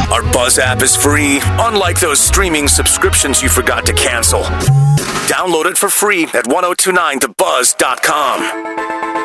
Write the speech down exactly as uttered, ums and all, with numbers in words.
Our Buzz app is free, unlike those streaming subscriptions you forgot to cancel. Download it for free at ten twenty-nine the buzz dot com.